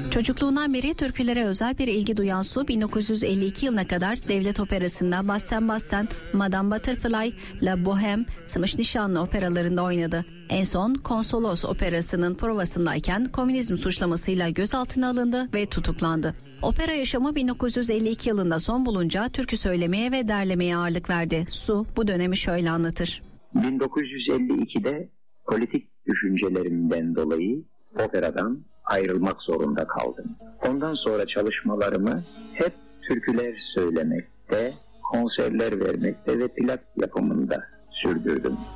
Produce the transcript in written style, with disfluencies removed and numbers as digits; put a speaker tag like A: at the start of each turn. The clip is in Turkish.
A: Çocukluğundan beri türkülere özel bir ilgi duyan Su, 1952 yılına kadar devlet operasında Basten Basten, Madame Butterfly, La Bohème, Sımış Nişanlı operalarında oynadı. En son Konsolos operasının provasındayken komünizm suçlamasıyla gözaltına alındı ve tutuklandı. Opera yaşamı 1952 yılında son bulunca türkü söylemeye ve derlemeye ağırlık verdi. Su bu dönemi şöyle anlatır.
B: 1952'de politik düşüncelerimden dolayı operadan ayrılmak zorunda kaldım. Ondan sonra çalışmalarımı hep türküler söylemekte, konserler vermekte ve plak yapımında sürdürdüm.